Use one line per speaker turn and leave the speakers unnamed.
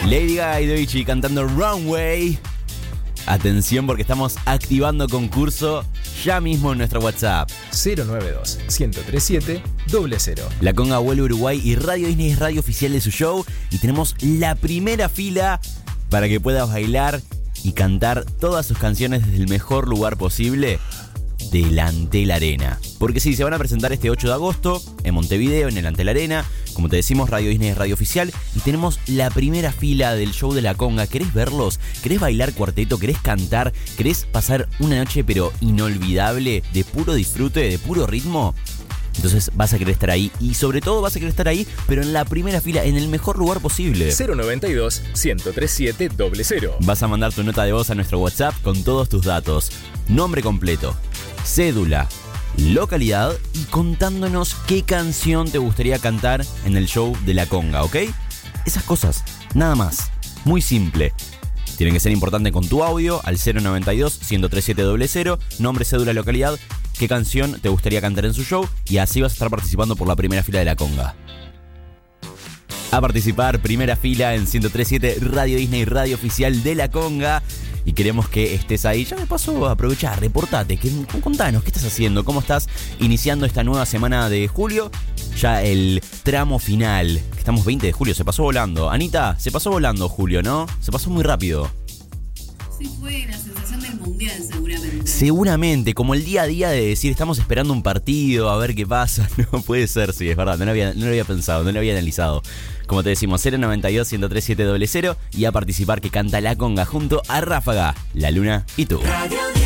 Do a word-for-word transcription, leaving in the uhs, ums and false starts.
Lady Gaga y Doechii cantando Runway. Atención porque estamos activando concurso ya mismo en nuestro WhatsApp.
cero nueve dos, uno cero tres siete, cero cero.
La Conga vuelve a Uruguay y Radio Disney es radio oficial de su show. Y tenemos la primera fila para que puedas bailar y cantar todas sus canciones desde el mejor lugar posible, del Antel Arena. Porque sí, se van a presentar este ocho de agosto en Montevideo, en el Antel Arena. Como te decimos, Radio Disney es radio oficial y tenemos la primera fila del show de la Conga. ¿Querés verlos? ¿Querés bailar cuarteto? ¿Querés cantar? ¿Querés pasar una noche pero inolvidable, de puro disfrute, de puro ritmo? Entonces vas a querer estar ahí y sobre todo vas a querer estar ahí, pero en la primera fila, en el mejor lugar posible.
cero nueve dos, uno cero tres siete, cero cero.
Vas a mandar tu nota de voz a nuestro WhatsApp con todos tus datos, nombre completo, cédula, localidad y contándonos qué canción te gustaría cantar en el show de la Conga, ¿ok? Esas cosas, nada más, muy simple. Tienen que ser importantes con tu audio al cero nueve dos, uno cero tres siete, cero cero, nombre, cédula, localidad, qué canción te gustaría cantar en su show y así vas a estar participando por la primera fila de la Conga. A participar, primera fila en ciento tres punto siete Radio Disney, radio oficial de la Conga. Y queremos que estés ahí. Ya de paso, aprovecha, reportate, que, contanos, ¿qué estás haciendo? ¿Cómo estás iniciando esta nueva semana de julio? Ya el tramo final. Estamos veinte de julio, se pasó volando. Anita, se pasó volando julio, ¿no? Se pasó muy rápido.
Sí, fue la sensación del mundial, seguramente.
Seguramente, como el día a día de decir, estamos esperando un partido, a ver qué pasa. No puede ser, sí, es verdad, no lo había, no lo había pensado, no lo había analizado. Como te decimos, cero nueve dos, uno tres siete, cero cero y a participar que canta la Conga junto a Ráfaga, La Luna y tú.